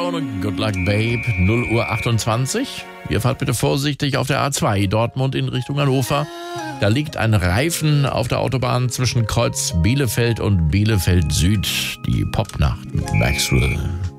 Down und Good Luck Babe, 0:28 Uhr. Ihr fahrt bitte vorsichtig auf der A2 Dortmund in Richtung Hannover. Da liegt ein Reifen auf der Autobahn zwischen Kreuz Bielefeld und Bielefeld Süd. Die Popnacht mit Maxwell.